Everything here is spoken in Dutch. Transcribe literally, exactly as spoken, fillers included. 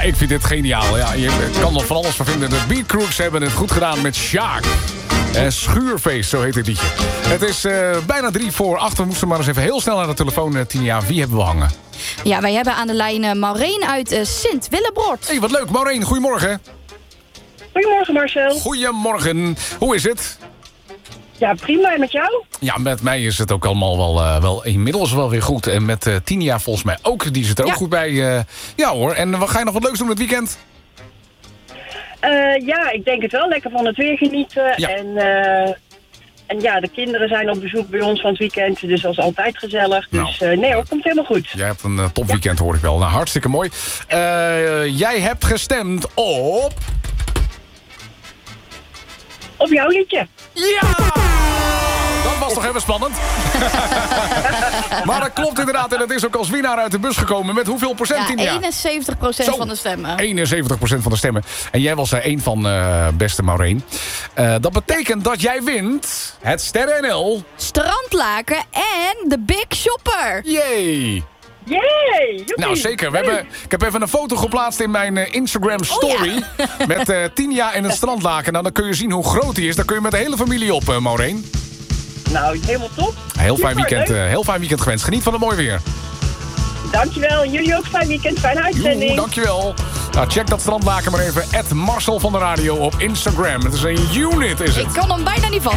ik vind dit geniaal. Ja, je kan er van alles van vinden. De Beat Crooks hebben het goed gedaan met Sjaak. Uh, Schuurfeest, zo heet het liedje. Het is uh, bijna drie voor acht. We moesten maar eens even heel snel naar de telefoon, uh, Tinia. Wie hebben we hangen? Ja, wij hebben aan de lijn uh, Maureen uit uh, Sint-Willebroord. Hé, hey, wat leuk. Maureen, goedemorgen. Goedemorgen, Marcel. Goedemorgen. Hoe is het? Ja, prima. En met jou? Ja, met mij is het ook allemaal wel, uh, wel inmiddels wel weer goed. En met uh, Tinia volgens mij ook. Die zit er ook ja. goed bij. Uh, ja hoor. En wat ga je nog wat leuks doen het weekend? Uh, ja, ik denk het wel. Lekker van het weer genieten. Ja. En, uh, en ja, de kinderen zijn op bezoek bij ons van het weekend. Dus dat is altijd gezellig. Nou. Dus uh, nee hoor, komt helemaal goed. Jij hebt een uh, topweekend, hoor ik wel. Nou, hartstikke mooi. Uh, jij hebt gestemd op... Op jouw liedje. Ja! Dat was toch even spannend. Maar dat klopt inderdaad. En dat is ook als winnaar uit de bus gekomen. Met hoeveel procent, Tinia? Ja, eenenzeventig procent van de stemmen. eenenzeventig procent van de stemmen. En jij was er één van, uh, beste Maureen. Uh, dat betekent dat jij wint het Sterren N L... Strandlaken en de Big Shopper. Yay! Yay! Joepie. Nou, zeker. We hebben, ik heb even een foto geplaatst in mijn uh, Instagram story. Oh, ja. Met uh, Tinia in het strandlaken. Nou, dan kun je zien hoe groot die is. Dan kun je met de hele familie op, uh, Maureen. Nou, helemaal top. Heel fijn, Super, weekend, uh, heel fijn weekend gewenst. Geniet van het mooi weer. Dankjewel. En jullie ook fijn weekend. Fijne uitzending. Joe, dankjewel. Nou, check dat strandlaken maar even. at Marcel van de Radio op Instagram. Het is een unit, is het. Ik kan hem bijna niet vast.